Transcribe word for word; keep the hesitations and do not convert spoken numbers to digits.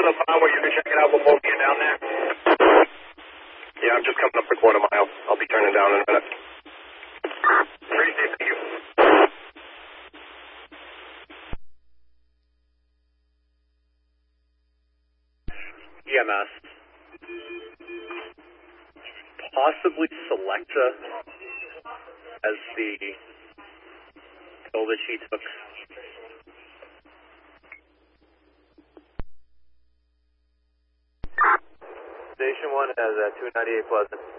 to the bar where you can check it out before we get down there? Yeah, I'm just coming up the quarter mile. I'll be turning down in a minute. Appreciate it. Thank you. E M S. Possibly Selecta as the pill that she took. Station one has uh, two ninety-eight Pleasant.